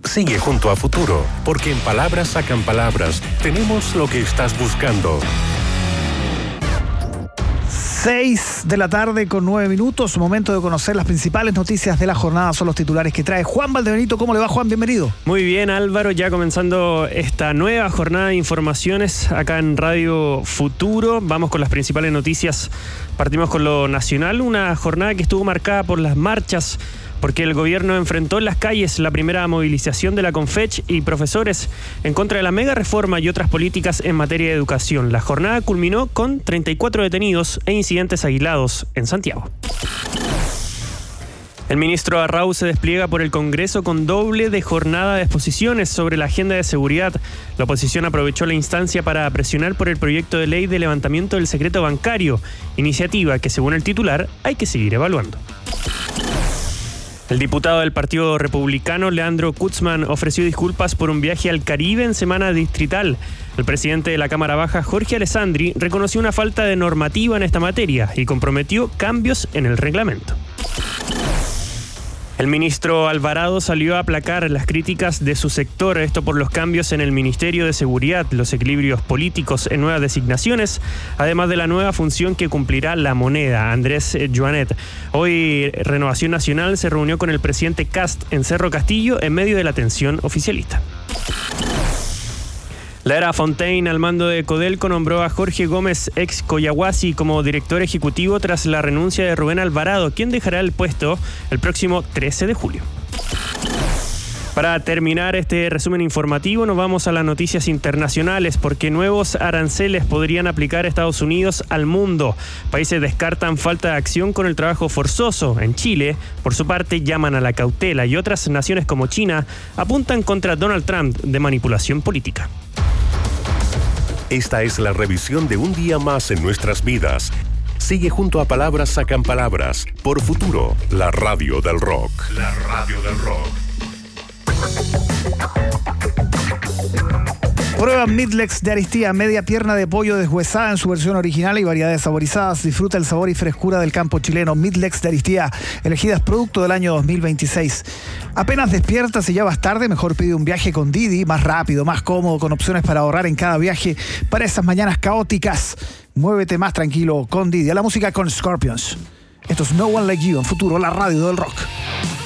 Sigue junto a Futuro, porque en Palabras Sacan Palabras tenemos lo que estás buscando. 6 de la tarde con 9 minutos, momento de conocer las principales noticias de la jornada. Son los titulares que trae Juan Valdebenito. ¿Cómo le va, Juan? Bienvenido. Muy bien, Álvaro, ya comenzando esta nueva jornada de informaciones acá en Radio Futuro. Vamos con las principales noticias. Partimos con lo nacional, una jornada que estuvo marcada por las marchas, porque el gobierno enfrentó en las calles la primera movilización de la Confech y profesores en contra de la mega reforma y otras políticas en materia de educación. La jornada culminó con 34 detenidos e incidentes aislados en Santiago. El ministro Arrau se despliega por el Congreso con doble de jornada de exposiciones sobre la agenda de seguridad. La oposición aprovechó la instancia para presionar por el proyecto de ley de levantamiento del secreto bancario, iniciativa que, según el titular, hay que seguir evaluando. El diputado del Partido Republicano, Leandro Kutzman, ofreció disculpas por un viaje al Caribe en semana distrital. El presidente de la Cámara Baja, Jorge Alessandri, reconoció una falta de normativa en esta materia y comprometió cambios en el reglamento. El ministro Alvarado salió a aplacar las críticas de su sector, esto por los cambios en el Ministerio de Seguridad, los equilibrios políticos en nuevas designaciones, además de la nueva función que cumplirá la moneda, Andrés Joanet. Hoy Renovación Nacional se reunió con el presidente Kast en Cerro Castillo en medio de la tensión oficialista. La era Fontaine, al mando de Codelco, nombró a Jorge Gómez, ex Coyahuasi, como director ejecutivo tras la renuncia de Rubén Alvarado, quien dejará el puesto el próximo 13 de julio. Para terminar este resumen informativo, nos vamos a las noticias internacionales, porque nuevos aranceles podrían aplicar Estados Unidos al mundo. Países descartan falta de acción con el trabajo forzoso. En Chile, por su parte, llaman a la cautela, y otras naciones como China apuntan contra Donald Trump de manipulación política. Esta es la revisión de un día más en nuestras vidas. Sigue junto a Palabras Sacan Palabras por Futuro, la radio del rock. La radio del rock. Prueba Midlex de Aristía, media pierna de pollo deshuesada en su versión original y variedades saborizadas. Disfruta el sabor y frescura del campo chileno. Midlex de Aristía, elegidas producto del año 2026. Apenas despiertas y ya vas tarde, mejor pide un viaje con Didi, más rápido, más cómodo, con opciones para ahorrar en cada viaje para esas mañanas caóticas. Muévete más tranquilo con Didi. A la música con Scorpions. Esto es No One Like You en Futuro, la radio del rock.